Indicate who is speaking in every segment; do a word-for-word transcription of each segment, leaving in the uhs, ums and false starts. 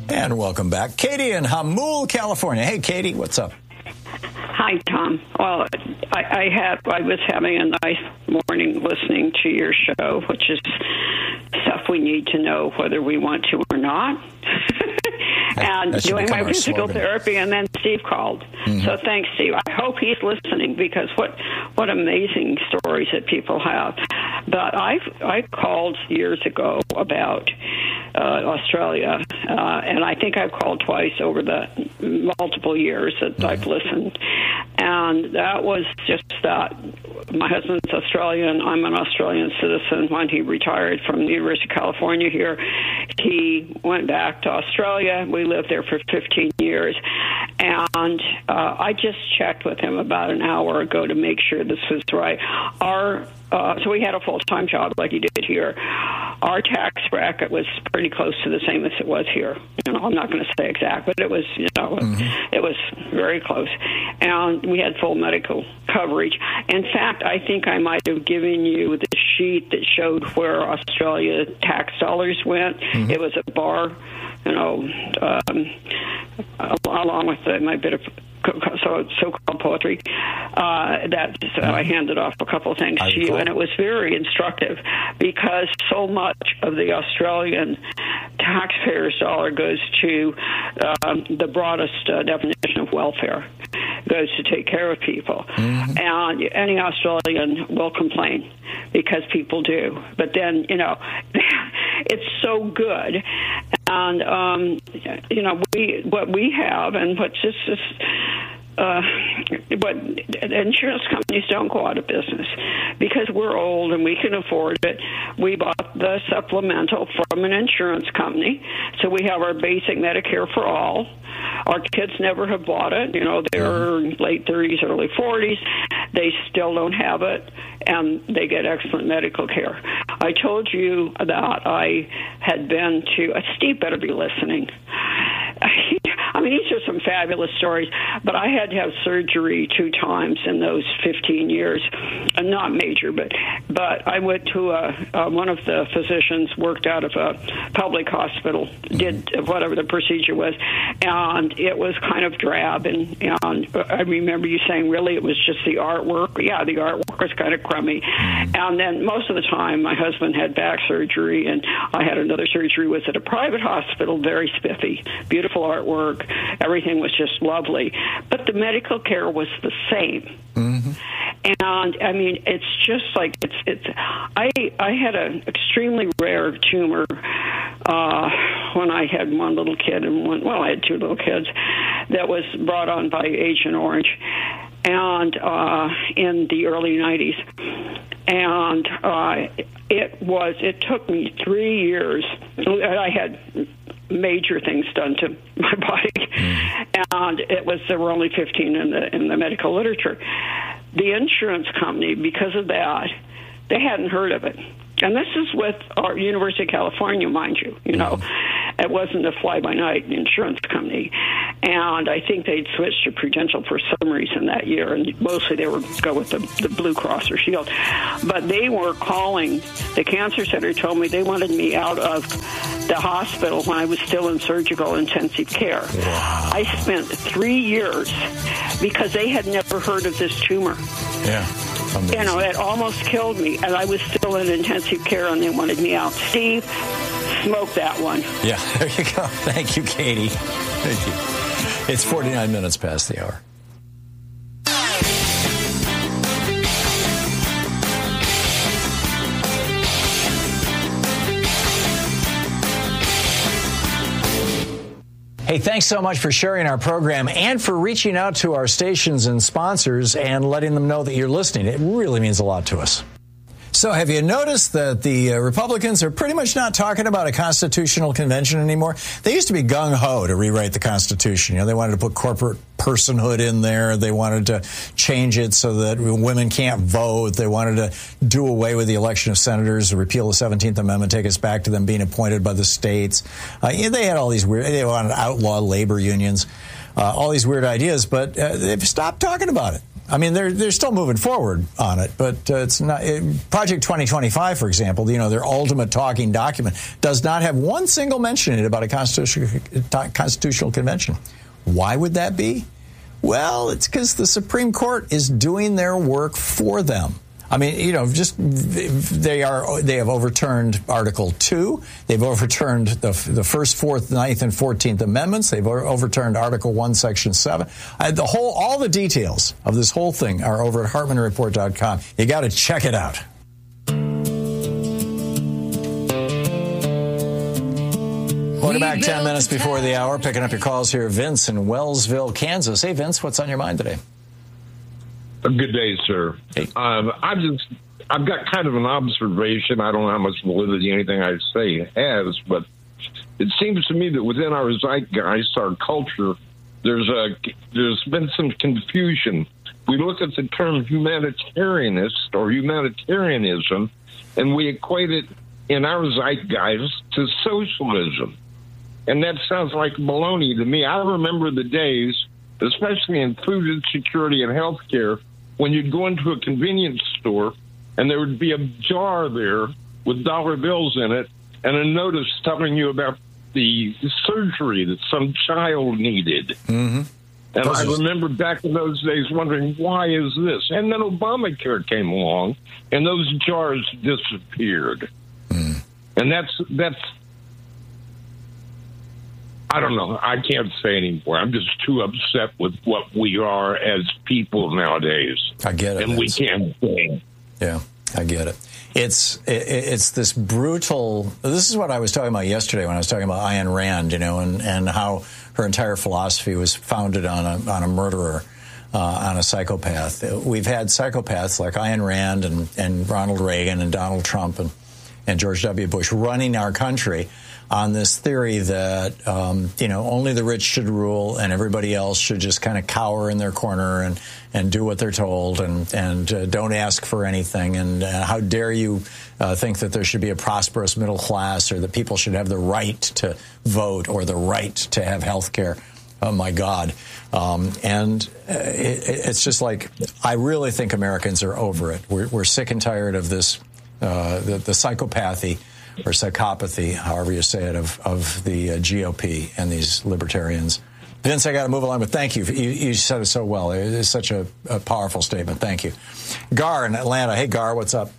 Speaker 1: And welcome back. Katie in Hamul, California. Hey, Katie, what's up?
Speaker 2: Hi, Tom. Well, I, I had I was having a nice morning listening to your show, which is stuff we need to know whether we want to or not. and
Speaker 1: that
Speaker 2: doing my physical
Speaker 1: slogan.
Speaker 2: therapy, and then Steve called.
Speaker 1: Mm-hmm.
Speaker 2: So thanks, Steve. I hope he's listening, because what what amazing stories that people have. But I I called years ago about uh, Australia, uh, and I think I've called twice over the multiple years that mm-hmm. I've listened. And that was just that. My husband's Australian. I'm an Australian citizen. When he retired from the University of California here, he went back to Australia. We lived there for fifteen years. And uh, I just checked with him about an hour ago to make sure this was right. Our Uh, so we had a full-time job like you did here. Our tax bracket was pretty close to the same as it was here. You know, I'm not going to say exact, but it was, you know, mm-hmm. it was very close. And we had full medical coverage. In fact, I think I might have given you the sheet that showed where Australia tax dollars went. Mm-hmm. It was a bar, you know, um, along with the, my bit of so so-called poetry, uh, that so I handed off a couple of things to you, and it was very instructive, because so much of the Australian taxpayers' dollar goes to um, the broadest uh, definition of welfare, goes to take care of people. Mm-hmm. And any Australian will complain, because people do. But then, you know, it's so good. And, um, you know, we what we have, and what's just this, uh, but insurance companies don't go out of business because we're old and we can afford it. We bought the supplemental from an insurance company, so we have our basic Medicare for all. Our kids never have bought it. You know, they're late thirties, early forties. They still don't have it, and they get excellent medical care. I told you that I had been to, uh, Steve better be listening. I mean, these are some fabulous stories, but I had to have surgery two times in those fifteen years. Uh, not major, but but I went to a, uh, one of the physicians worked out of a public hospital, did whatever the procedure was, and it was kind of drab. And, and I remember you saying, really, it was just the artwork? Yeah, the artwork was kind of crummy. And then most of the time, my husband had back surgery, and I had another surgery, was at a private hospital, very spiffy, beautiful artwork. Everything was just lovely. But the medical care was the same. Mm-hmm. And, I mean, it's just like, it's, it's, I, I had an extremely rare tumor uh, when I had one little kid, and one, well, I had two little kids, that was brought on by Agent Orange, and uh, in the early nineties. And uh, it was, it took me three years. I had major things done to my body, and it was, there were only fifteen in the in the medical literature. The insurance company, because of that, they hadn't heard of it. And this is with our University of California, mind you. You know, it wasn't a fly-by-night insurance company. And I think they'd switched to Prudential for some reason that year, and mostly they would go with the, the Blue Cross or Shield. But they were calling, the cancer center told me they wanted me out of the hospital when I was still in surgical intensive care. Wow. I spent three years because they had never heard of this tumor.
Speaker 1: Yeah. Amazing.
Speaker 2: You know, it almost killed me, and I was still in intensive care, and they wanted me out. Steve, smoke that one.
Speaker 1: Yeah, there you go. Thank you, Katie. Thank you. It's forty-nine minutes past the hour. Hey, thanks so much for sharing our program and for reaching out to our stations and sponsors and letting them know that you're listening. It really means a lot to us. So have you noticed that the uh, Republicans are pretty much not talking about a constitutional convention anymore? They used to be gung-ho to rewrite the Constitution. You know, they wanted to put corporate personhood in there. They wanted to change it so that women can't vote. They wanted to do away with the election of senators, repeal the seventeenth Amendment, take us back to them being appointed by the states. Uh, yeah, they had all these weird, they wanted to outlaw labor unions, uh, all these weird ideas, but uh, they've stopped talking about it. I mean, they're they're still moving forward on it, but uh, it's not. It, Project twenty twenty-five, for example, you know, their ultimate talking document does not have one single mention in it about a constitutional constitutional convention. Why would that be? Well, it's because the Supreme Court is doing their work for them. I mean, you know, just they are they have overturned Article two. They've overturned the the first, fourth, ninth, and fourteenth Amendments. They've overturned Article one, Section seven. I, the whole, all the details of this whole thing are over at Hartmann Report dot com. You got to check it out. Welcome back. Ten minutes before the hour, picking up your calls here. Vince in Wellsville, Kansas. Hey, Vince, what's on your mind today?
Speaker 3: Good day, sir.
Speaker 1: Hey.
Speaker 3: Um, I've just, I've got kind of an observation. I don't know how much validity anything I say has, but it seems to me that within our zeitgeist, our culture, there's a, there's been some confusion. We look at the term humanitarianist or humanitarianism, and we equate it in our zeitgeist to socialism. And that sounds like baloney to me. I remember the days, especially in food insecurity and health care, when you'd go into a convenience store and there would be a jar there with dollar bills in it and a notice telling you about the surgery that some child needed.
Speaker 1: Mm-hmm.
Speaker 3: And
Speaker 1: Those
Speaker 3: I
Speaker 1: is-
Speaker 3: remember back in those days wondering, why is this? And then Obamacare came along and those jars disappeared.
Speaker 1: Mm.
Speaker 3: And that's, that's, I don't know. I can't say anymore. I'm just too upset with what we are as people nowadays.
Speaker 1: I get it.
Speaker 3: And we
Speaker 1: Vince.
Speaker 3: can't say.
Speaker 1: Yeah, I get it. It's it, it's this brutal. This is what I was talking about yesterday when I was talking about Ayn Rand, you know, and, and how her entire philosophy was founded on a on a murderer, uh, on a psychopath. We've had psychopaths like Ayn Rand and, and Ronald Reagan and Donald Trump and, and George W. Bush running our country on this theory that, um, you know, only the rich should rule and everybody else should just kind of cower in their corner and, and do what they're told and, and uh, don't ask for anything. And uh, how dare you uh, think that there should be a prosperous middle class or that people should have the right to vote or the right to have health care. Oh, my God. Um, and uh, it, it's just like, I really think Americans are over it. We're, we're sick and tired of this, uh, the, the psychopathy or psychopathy, however you say it, of, of the uh, G O P and these libertarians. Vince, I got to move along, but thank you. You, you said it so well. It is such a, a powerful statement. Thank you. Gar in Atlanta. Hey, Gar, what's up?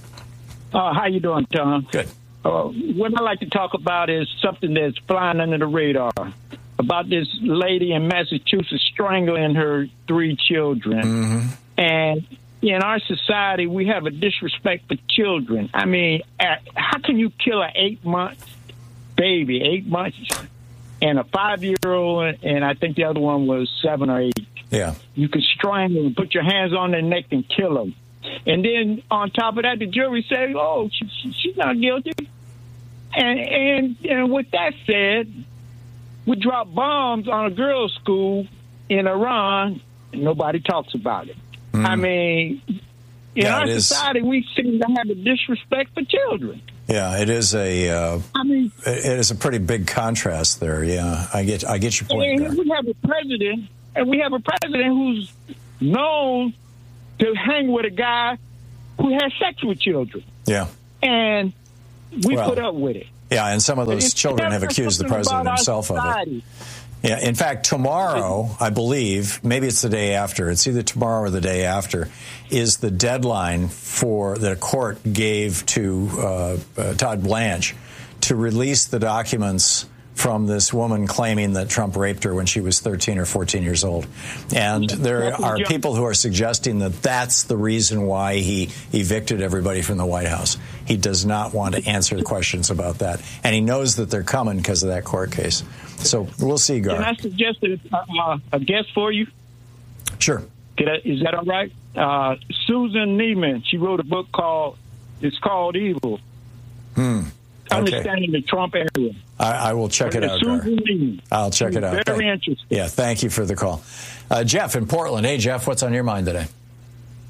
Speaker 4: Uh, how you doing, Tom?
Speaker 1: Good.
Speaker 4: Uh, what I like to talk about is something that's flying under the radar, about this lady in Massachusetts strangling her three children.
Speaker 1: Mm-hmm. And
Speaker 4: in our society, we have a disrespect for children. I mean, at, how can you kill an eight-month baby, eight months, and a five-year-old, and I think the other one was seven or eight?
Speaker 1: Yeah.
Speaker 4: You can strangle them, put your hands on their neck and kill them. And then on top of that, the jury say, oh, she, she, she's not guilty. And, and, and with that said, we drop bombs on a girls' school in Iran, and nobody talks about it. Mm. I mean, in
Speaker 1: yeah,
Speaker 4: our society, we seem to have a disrespect for children.
Speaker 1: Yeah, it is a. Uh,
Speaker 4: I mean,
Speaker 1: it is a pretty big contrast there. Yeah, I get, I get your point.
Speaker 4: And we have a president, and we have a president who's known to hang with a guy who has sex with children.
Speaker 1: Yeah,
Speaker 4: and we
Speaker 1: well,
Speaker 4: put up with it.
Speaker 1: Yeah, and some of those it's children have accused the president himself of it. Yeah, in fact, tomorrow, I believe, maybe it's the day after, it's either tomorrow or the day after, is the deadline for that a court gave to uh, uh, Todd Blanche to release the documents from this woman claiming that Trump raped her when she was thirteen or fourteen years old. And there are people who are suggesting that that's the reason why he evicted everybody from the White House. He does not want to answer the questions about that. And he knows that they're coming because of that court case. So we'll see, Gar.
Speaker 4: Can I suggest a, uh, a guest for you?
Speaker 1: Sure.
Speaker 4: I, is that all right? Uh, Susan Neiman, she wrote a book called, it's called Evil.
Speaker 1: Hmm. Okay.
Speaker 4: Understanding the Trump era.
Speaker 1: I, I will check it out, Gar. I'll check it out.
Speaker 4: Very
Speaker 1: thank,
Speaker 4: interesting.
Speaker 1: Yeah, thank you for the call. Uh, Jeff in Portland. Hey, Jeff, what's on your mind today?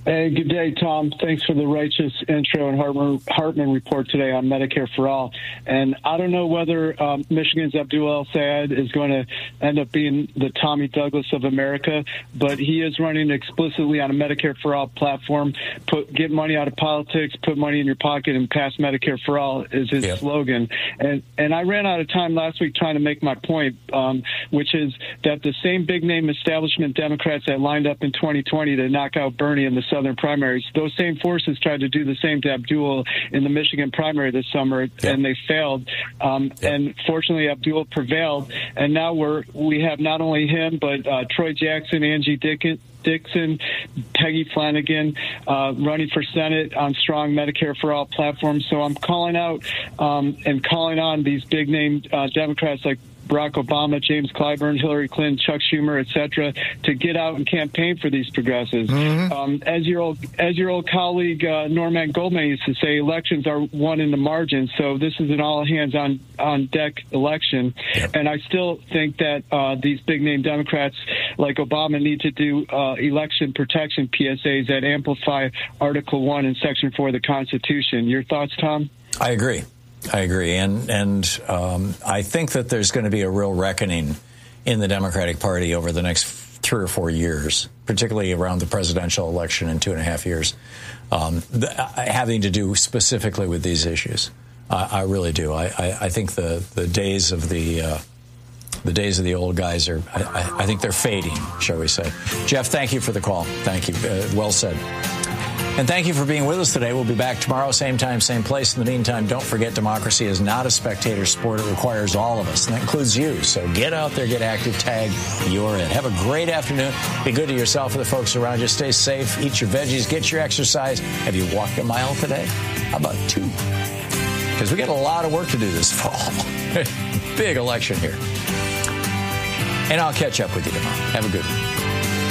Speaker 5: Hey, good day, Tom. Thanks for the righteous intro and Hartman, Hartman report today on Medicare for All. And I don't know whether um, Michigan's Abdul El-Sayed is going to end up being the Tommy Douglas of America, but he is running explicitly on a Medicare for All platform. Put get money out of politics, put money in your pocket, and pass Medicare for All is his yep. slogan. And and I ran out of time last week trying to make my point, um, which is that the same big-name establishment Democrats that lined up in twenty twenty to knock out Bernie in the Southern primaries, those same forces tried to do the same to Abdul in the Michigan primary this summer, yep. and they failed. Um, yep. And fortunately, Abdul prevailed. And now we're we have not only him, but uh, Troy Jackson, Angie Dickinson, Dixon, Peggy Flanagan, uh, running for Senate on strong Medicare for All platforms. So I'm calling out um, and calling on these big name uh, Democrats like Barack Obama, James Clyburn, Hillary Clinton, Chuck Schumer, et cetera, to get out and campaign for these progressives. Mm-hmm. Um, as your old, as your old colleague uh, Norman Goldman used to say, elections are won in the margins. So this is an all hands on on deck election, yep. and I still think that uh, these big name Democrats like Obama need to do uh, election protection P S As that amplify Article One and Section Four of the Constitution. Your thoughts, Tom?
Speaker 1: I agree. I agree. And and um, I think that there's going to be a real reckoning in the Democratic Party over the next three or four years, particularly around the presidential election in two and a half years, um, the, having to do specifically with these issues. I, I really do. I, I, I think the, the days of the uh, the days of the old guys are, I, I think they're fading, shall we say. Jeff, thank you for the call. Thank you. Uh, well said. And thank you for being with us today. We'll be back tomorrow, same time, same place. In the meantime, don't forget democracy is not a spectator sport. It requires all of us, and that includes you. So get out there, get active, tag, you're in. Have a great afternoon. Be good to yourself and the folks around you. Stay safe, eat your veggies, get your exercise. Have you walked a mile today? How about two? Because we got a lot of work to do this fall. Big election here. And I'll catch up with you tomorrow. Have a good one.